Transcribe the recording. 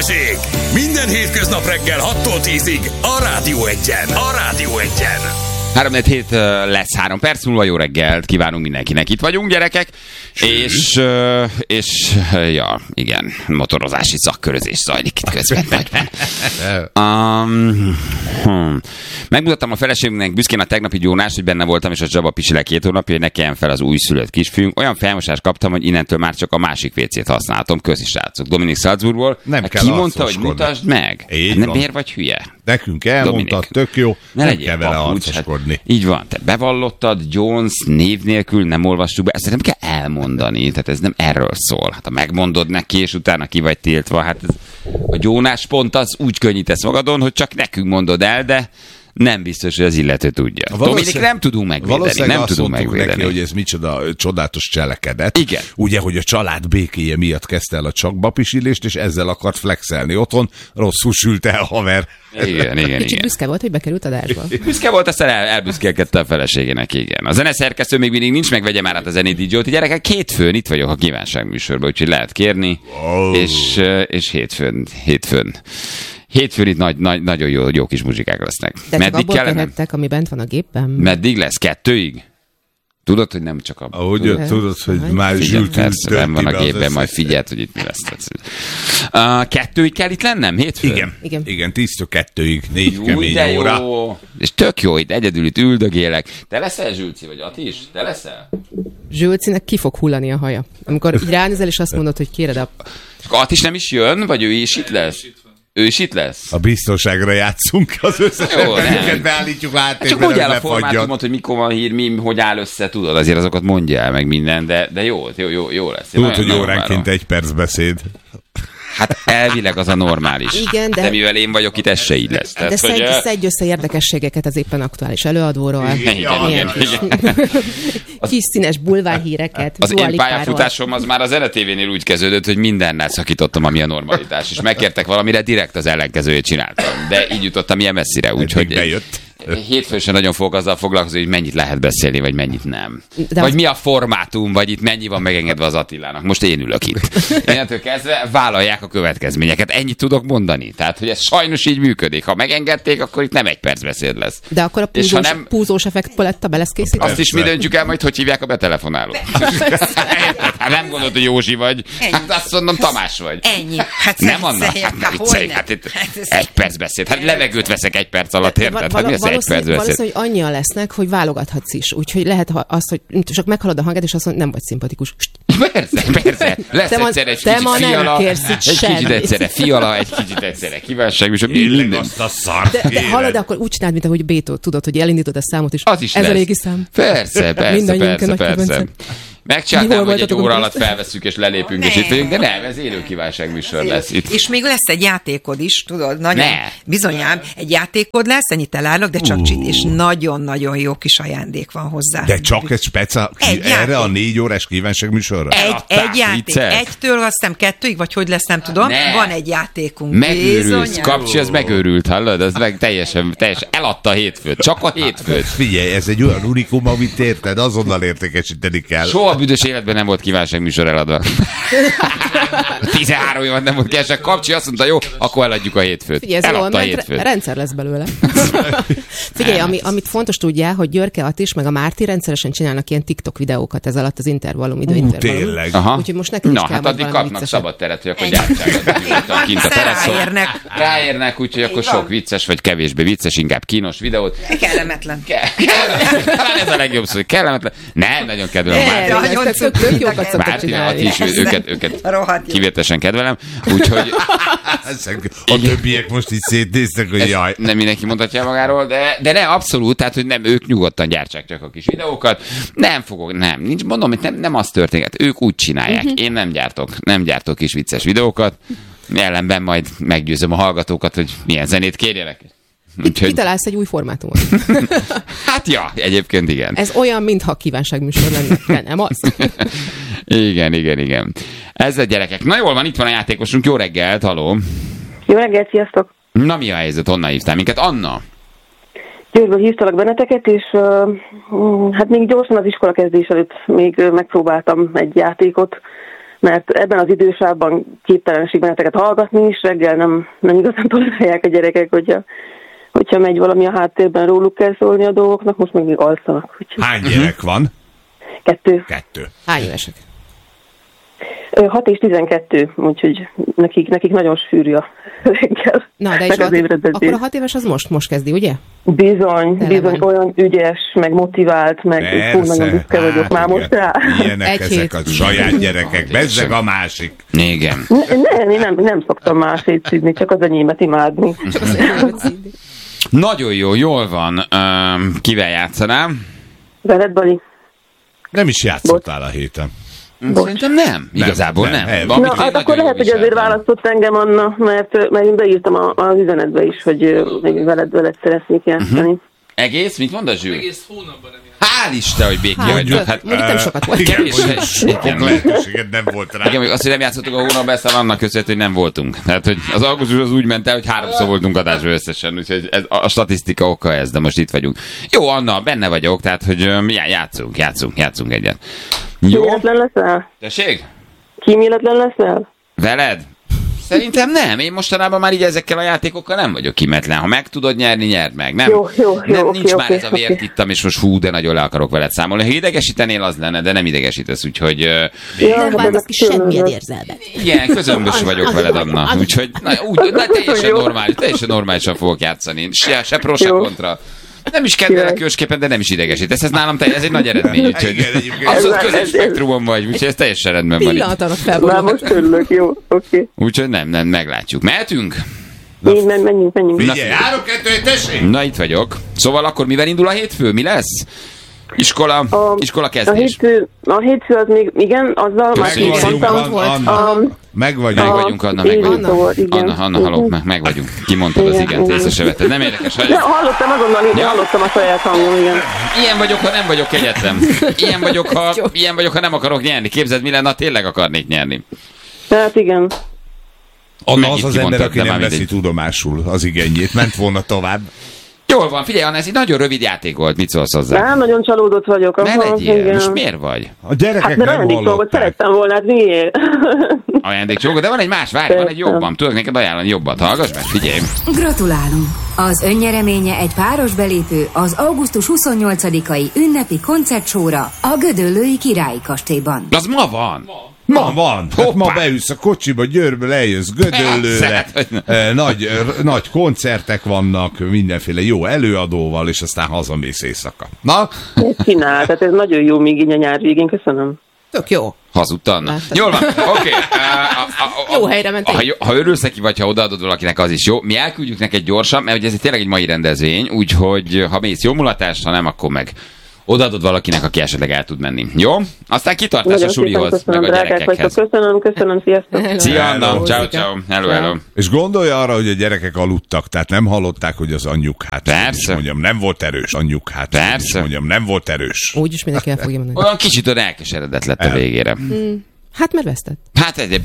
Balázsék! Minden hétköznap reggel 6-tól 10-ig a Rádió Egyen. A Rádió Egyen. 3-4 lesz 3 perc múlva, jó reggelt kívánunk mindenkinek. Itt vagyunk, gyerekek, és ja, igen, motorozási szakkörözés zajlik itt közben. Megmutattam a feleségünknek büszkén a tegnapi gyónást, hogy benne voltam, és a Csaba pisilek 2 hónapja, hogy ne kelljen fel az újszülött kisfiunk. Olyan felmosást kaptam, hogy innentől már csak a másik WC-t használhatom. Köszi, srácok. Dominik Salzburgból. Ki mondta, hogy mutasd meg? Hát miért vagy hülye? Nekünk elmondtad, tök jó. Nem kell vele arcoskodni. Hát, így van, te bevallottad, Jones név nélkül nem olvastuk be, ezt nem kell elmondani, tehát ez nem erről szól. Hát ha megmondod neki, és utána ki vagy tiltva, hát ez, a gyónás pont az úgy könnyítesz magadon, hogy csak nekünk mondod el, de nem biztos, hogy az illető tudja. Dominik, nem tudunk megvédeni. Nem tudunk megvédeni. Neki, hogy ez micsoda csodálatos cselekedet. Igen. Ugye, hogy a család békéje miatt kezdte el a csakbapisilést, és ezzel akart flexelni otthon. Rosszul sült el, haver. Igen. Kicsit büszke volt, hogy bekerült adásba. Büszke volt, aztán elbüszkélkedte a feleségének, igen. A zeneszerkesztő még mindig nincs, megvegye már át a zenét DJ-t. Gyerekek, hétfőn itt vagyok a kívánságműsorban, úgyhogy lehet kérni. És hétfőn itt nagyon jó kis muzsikák lesznek. De meddig abból tehettek, ami bent van a gépben? Meddig lesz? 2-ig? Tudod, hogy nem csak a... Ahogy tudod, hogy már zsültünk. Nem van a gépben, majd figyeld, hogy itt mi lesz. 2-ig kell itt lennem? Hétfőn? Igen, 10-től 2-ig, 4 kemény óra. Jó. És tök jó, itt egyedül itt üldögélek. Te leszel Zsülci, vagy Ati is? Te leszel? Zsülcinek ki fog hullani a haja. Amikor így ránézel, és azt mondod, hogy kéred a... Ati is nem is jön, vagy ő is itt lesz? Ő is itt lesz? A biztonságra játszunk, az összes emberünket beállítjuk háttérben. Csak hogy áll a formátumot, hogy mikor van hír, hogy áll össze, tudod, azért azokat mondja el meg minden, de jó lesz. Tudod, hogy óránként 1 perc beszéd. Hát elvileg az a normális. Igen, de mivel én vagyok itt, ez se így lesz. Tehát, de szedj össze érdekességeket az éppen aktuális előadóról. Igen. Kis színes bulvárhíreket. Az én pályafutásom az már a Zene TV-nél úgy kezdődött, hogy mindennel szakítottam, ami a normalitás. És megkértek valamire, direkt az ellenkezőjét csináltam. De így jutottam ilyen messzire, úgyhogy... Bejött. Hétfőn sem nagyon fogok azzal foglalkozni, hogy mennyit lehet beszélni, vagy mennyit nem. Vagy mi a formátum, vagy itt mennyi van megengedve az Attilának. Most én ülök itt. Innentől kezdve vállalják a következményeket. Ennyit tudok mondani. Tehát, hogy ez sajnos így működik. Ha megengedték, akkor itt nem 1 perc beszéd lesz. De akkor a púzós effekt paletta be lesz készítve? Azt is mi döntjük el majd, hogy hívják a betelefonálót. Hát nem gondolod, hogy Józsi vagy. Hát azt mondom, Tamás vagy. Ennyi. Hát nem annak. Hát itt 1 perc beszéd. Hát levegőt veszek 1 perc alatt, érted? Valószínűleg, hogy annyian lesznek, hogy válogathatsz is. Úgyhogy lehet azt, hogy csak meghalod a hangját, és azt mondod, nem vagy szimpatikus. Persze. Lesz egyszer egy kicsit fiala, egy kicsit egyszerre fiala, egy kicsit egyszerre kívánságos, minden. Azt a szart. De hallod, akkor úgy csináld, mint ahogy Bétó, tudod, hogy elindítod a számot is. Az is ez lesz. a régi szám. Persze. Megcsináltam, hogy 1 óra alatt felvesszük és lelépünk, és itt vagyunk, de nem, ez élő kívánság műsor lesz itt. És még lesz egy játékod is, tudod, nagyon bizonyám, egy játékod lesz, ennyit elárulok, de csak és nagyon-nagyon jó kis ajándék van hozzá. De csak egy speca erre a 4 órás kívánság műsorra? Egy játék. 1-től azt hiszem 2-ig, vagy hogy lesz, nem tudom. Van egy játékunk. Megőrülsz, Kapcsi, ez megőrült, hallod? Ez meg teljesen eladta a hétfőt, csak a hétfőt. Figyelj, ez egy olyan unikum, amit érted, azonnal értékesíteni kell. Soha büdös életben nem volt kívánságműsor eladva. 13 évad nem volt kívánság. Kapcsi azt mondta, jó, akkor eladjuk a hétfőt. Figyelj, eladta a hétfőt. Rendszer lesz belőle. Figyelj, amit fontos tudjál, hogy Györke Attis meg a Márti rendszeresen csinálnak ilyen TikTok videókat ez alatt az intervallum, időintervallum. Tényleg. Úgyhogy most nekünk is kell hát addig kapnak szabad teret, hogy akkor gyártsák. Kint a teraszon. Ráérnek, úgyhogy akkor sok vicces, vagy kevésbé vicces, inkább kínos videót. Kellemetlen. Talán ez a legjobb szó, hogy kellemetlen. Nem, nagyon kedvelem Márti. Tök jókat szoktak csinálni. Őket kivételesen kedvelem, úgyhogy... A többiek most így szétnéztek, hogy jaj. Nem mindenki mondhatja magáról, de ne, abszolút, tehát, hogy nem, ők nyugodtan gyártsák csak a kis videókat. Nincs, mondom, hogy nem az történet. Ők úgy csinálják. Én nem gyártok kis vicces videókat. Ellenben majd meggyőzöm a hallgatókat, hogy milyen zenét kérjenek. Kitalálsz egy új formátumot. Hát ja, egyébként igen. Ez olyan, mintha kívánságműsor lenne, de nem az. Igen. Ez a gyerekek. Na jól van, itt van a játékosunk. Jó reggelt, haló. Jó reggelt, sziasztok. Na mi a helyzet? Honnan hívtál minket? Anna? Győrből hívtalak benneteket, és hát még gyorsan az iskola kezdés előtt még megpróbáltam egy játékot, mert ebben az idősávban képtelenségbenneteket hallgatni is, reggel nem igazán tolerálják a gyerekek, hogyha megy valami a háttérben, róluk kell szólni a dolgoknak, most meg még alszanak. Hány gyerek van? 2. Hány évesek? 6 és 12, úgyhogy nekik nagyon sűrű a reggel. Na, de és akkor a 6 éves az most kezdi, ugye? Bizony, olyan ügyes, meg motivált, meg nagyon büszke vagyok már most rá. Ilyenek ezek a saját gyerekek, bezzeg a másik. Igen. Nem szoktam másét szídni, csak az enyémet imádni. Nagyon jó, jól van. Kivel játszanám? Veled, Bali? Nem is játszottál a héten. Szerintem nem. Igazából nem. Na, hát akkor lehet, hogy azért választott engem Anna, mert én beírtam az üzenetbe is, hogy még veled szeretnék játszani. Egész? Mit mondasz, Zsül? Egész hónapban nem Hál' Isten, hogy békén vagyok. Hát, mondjuk nem sokat volt. Sok lehetőséget nem volt rá. Igen, azt, hogy nem játszottuk a hónapban, ezt annak köszönhető, hogy nem voltunk. Tehát, hogy az augusztus az úgy ment el, hogy 3-szor voltunk adásban összesen, úgyhogy ez, a statisztika oka ez, de most itt vagyunk. Jó, Anna, benne vagyok, tehát, hogy játszunk egyet. Jó? Kíméletlen leszel? Tessék? Kíméletlen leszel? Veled? Szerintem nem. Én mostanában már így ezekkel a játékokkal nem vagyok kimetlen. Ha meg tudod nyerni, nyerd meg. Nem, nincs már ez a vért ittam, és most de nagyon le akarok veled számolni. Ha idegesítenél, az lenne, de nem idegesítesz, úgyhogy... nem változ ki semmilyen érzelmet. Igen, közömbös vagyok veled, Anna. Úgyhogy teljesen normálisan fogok játszani. Se pro, se kontra. Nem is kedvelek ősképpen, de nem is idegesít. Ez nálam ez egy nagy eredmény, úgyhogy abszolút közös spektrumon vagy, úgyhogy ez teljesen rendben van. Pillanatanak felborulnak. Már most örülök, jó, oké. Úgyhogy nem, meglátjuk. Mehetünk? Menjünk. Figyelj, 3-2, tessék! Na, itt vagyok. Szóval akkor mivel indul a hétfő? Mi lesz? Iskola kezdés. A hétfő az még, igen, azzal már Megvagyunk, Anna. Anna, haló, megvagyunk. Kimondtad az igent, észre se vetted. Nem érdekes. Hallottam azonnal, hallottam a saját hangom, igen. Ilyen vagyok, ha nem vagyok egyetlen. Ilyen vagyok, ha nem akarok nyerni. Képzeld, mi lenne, ha tényleg akarnék nyerni. Tehát igen. Anna az ember, aki nem veszi tudomásul az igényét, ment volna tovább. Jól van, figyelj, Anna, ez egy nagyon rövid játék volt. Mit szólsz hozzá? Nem, nagyon csalódott vagyok. Ne legyél, most miért vagy? A gyerekek nem hallották. Szerettem volna, hát miért? Ajándékcsomagot, de van egy más, várj, van egy jobban. Tudok neked ajánlani jobbat. Hallgass meg, figyelj. Gratulálunk! Az önnyereménye egy páros belépő az augusztus 28-ai ünnepi koncertsóra a Gödöllői Királyi Kastélyban. Az ma van. Ma van. Hát ma beülsz a kocsiba, Győrből eljössz Gödöllőre. Nagy koncertek vannak, mindenféle jó előadóval, és aztán hazamész éjszaka. Na? Mit csinál? Tehát ez nagyon jó még így a nyár végén, köszönöm. Tök jó. Hazudtan. Jól van, oké. Jó helyre mentél. Ha örülsz neki, vagy ha odaadod valakinek, az is jó. Mi elküldjük neked gyorsan, mert ugye ez tényleg egy mai rendezvény, úgyhogy ha mész jó mulatást, ha nem, akkor meg odaadod valakinek, aki esetleg el tud menni. Jó? Aztán kitartás a sulihoz, meg a gyerekekhez. Köszönöm, sziasztok. Szia, Anna. Ciao. Hello. És gondolj arra, hogy a gyerekek aludtak, tehát nem hallották, hogy az anyjuk Persze. mondjam, nem volt erős. Anyjuk Persze. mondjam, nem volt erős. Úgyis mindenki el fogja mondani. Olyan kicsit elkeseredett lett a végére. Hát mert vesztett. Hát